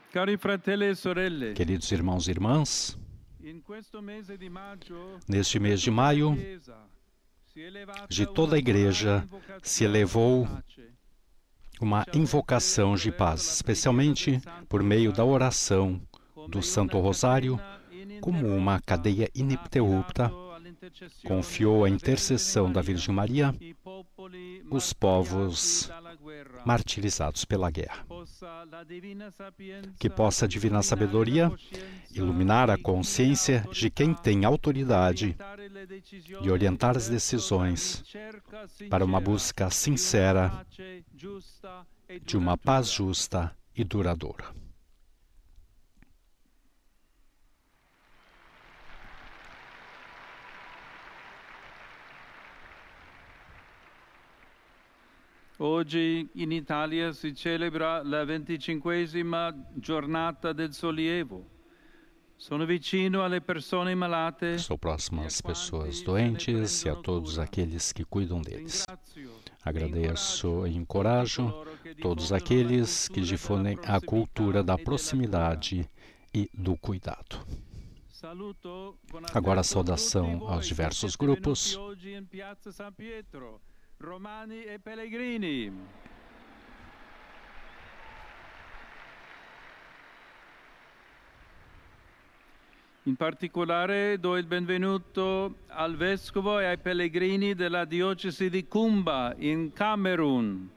Cari fratelli e sorelle, Queridos irmãos e irmãs, neste mês de maio, de toda a Igreja se elevou uma invocação de paz, especialmente por meio da oração do Santo Rosário, como uma cadeia ininterrupta, confiou a intercessão da Virgem Maria os povos martirizados pela guerra. Que possa a divina sabedoria iluminar a consciência de quem tem autoridade e orientar as decisões para uma busca sincera de uma paz justa e duradoura. Oggi in Italia si celebra la 25ª giornata del sollievo. Sono vicino alle persone malate. Estou próximo às pessoas doentes e a todos aqueles que cuidam deles. Agradeço e encorajo todos aqueles que difundem a cultura da proximidade e do cuidado. Agora a saudação aos diversos grupos. Romani e Pellegrini. In particolare do il benvenuto al Vescovo e ai Pellegrini della Diocesi di Kumba, in Camerun.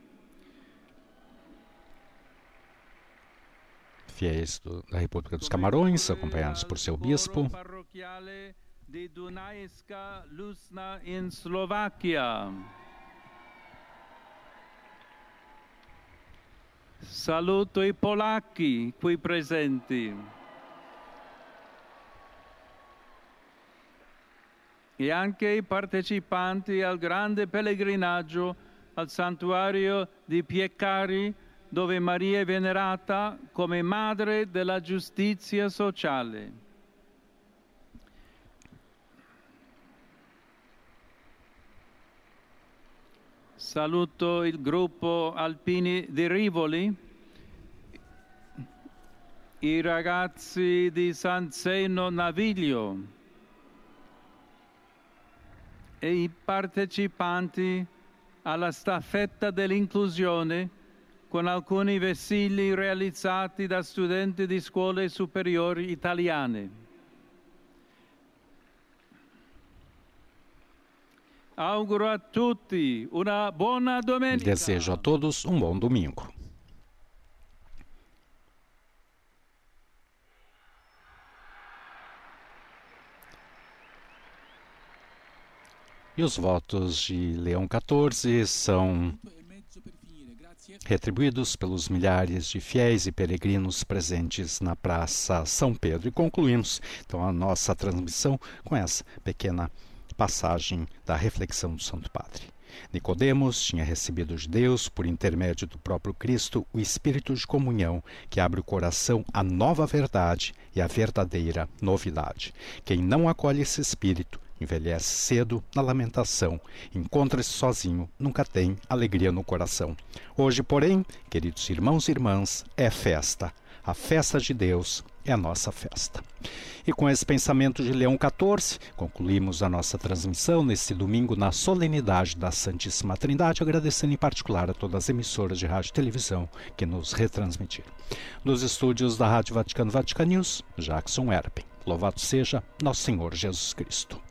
Fiéis da República dos Camarões, acompanhados por seu bispo. Di Dunajska Lusna, in Slovaquia. Saluto i polacchi qui presenti e anche i partecipanti al grande pellegrinaggio al santuario di Piecari, dove Maria è venerata come madre della giustizia sociale. Saluto il gruppo Alpini di Rivoli, i ragazzi di San Zeno Naviglio e i partecipanti alla staffetta dell'inclusione con alcuni vessilli realizzati da studenti di scuole superiori italiane. Auguro a tutti una buona domenica. Desejo a todos um bom domingo. E os votos de Leão XIV são retribuídos pelos milhares de fiéis e peregrinos presentes na Praça São Pedro. E concluímos, então, a nossa transmissão com essa pequena passagem da reflexão do Santo Padre. Nicodemos tinha recebido de Deus, por intermédio do próprio Cristo, o Espírito de comunhão que abre o coração à nova verdade e à verdadeira novidade. Quem não acolhe esse Espírito envelhece cedo na lamentação, encontra-se sozinho, nunca tem alegria no coração. Hoje, porém, queridos irmãos e irmãs, é festa. A festa de Deus é a nossa festa. E com esse pensamento de Leão XIV, concluímos a nossa transmissão nesse domingo na solenidade da Santíssima Trindade, agradecendo em particular a todas as emissoras de rádio e televisão que nos retransmitiram. Dos estúdios da Rádio Vaticano Vatican News, Jackson Erpen. Louvado seja Nosso Senhor Jesus Cristo.